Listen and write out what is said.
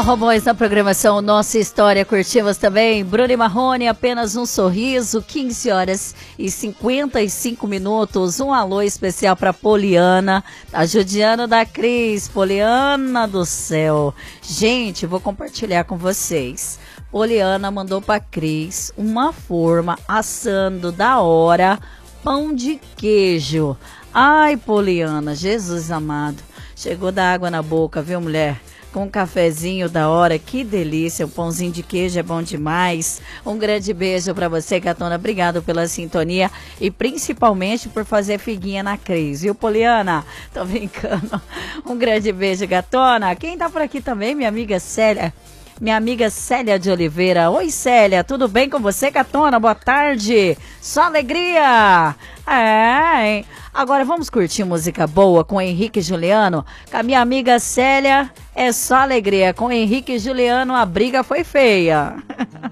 Romões na programação Nossa História. Curtimos também Bruno e Marrone, Apenas um Sorriso, 15 horas e 55 minutos. Um alô especial para Poliana, tá judiando da Cris. Poliana do céu. Gente, vou compartilhar com vocês. Poliana mandou para Cris uma forma assando da hora pão de queijo. Ai, Poliana, Jesus amado. Chegou da água na boca, viu, mulher? Com um cafezinho da hora, que delícia, um pãozinho de queijo é bom demais. Um grande beijo pra você, Gatona, obrigado pela sintonia e principalmente por fazer figuinha na Cris, viu, Poliana? Tô brincando. Um grande beijo, Gatona. Quem tá por aqui também, minha amiga Célia de Oliveira. Oi, Célia, tudo bem com você, Gatona? Boa tarde. Só alegria. Hein? Agora vamos curtir música boa com Henrique e Juliano. Com a minha amiga Célia, é só alegria. Com Henrique e Juliano, a briga foi feia.